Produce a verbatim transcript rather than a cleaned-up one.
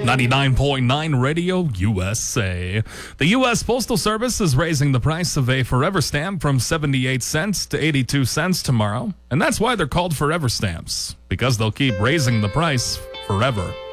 ninety-nine point nine Radio U S A. The U S Postal Service is raising the price of a Forever stamp from seventy-eight cents to eighty-two cents tomorrow. And that's why they're called Forever stamps, because they'll keep raising the price forever.